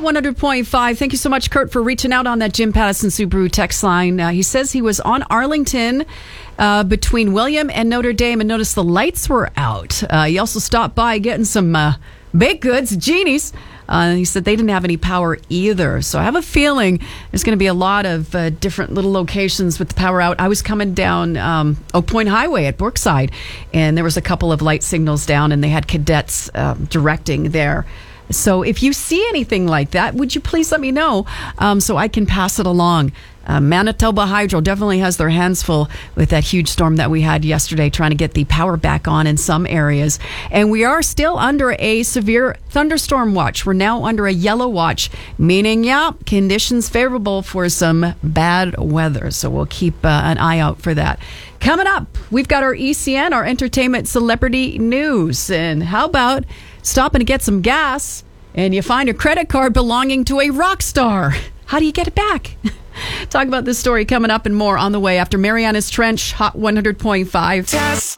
100.5. Thank you so much, Kurt, for reaching out on that Jim Pattison Subaru text line. He says he was on Arlington between William and Notre Dame and noticed the lights were out. He also stopped by getting some baked goods, Genie's. He said they didn't have any power either. So I have a feeling there's going to be a lot of different little locations with the power out. I was coming down Oak Point Highway at Brookside, and there was a couple of light signals down, and they had cadets directing there. So if you see anything like that, would you please let me know so I can pass it along? Manitoba Hydro definitely has their hands full with that huge storm that we had yesterday, trying to get the power back on in some areas. And we are still under a severe thunderstorm watch. We're now under a yellow watch, meaning, conditions favorable for some bad weather. So we'll keep an eye out for that. Coming up, we've got our ECN, our entertainment celebrity news. And how about stopping to get some gas and you find a credit card belonging to a rock star? How do you get it back? Talk about this story coming up and more on the way after Mariana's Trench, Hot 100.5.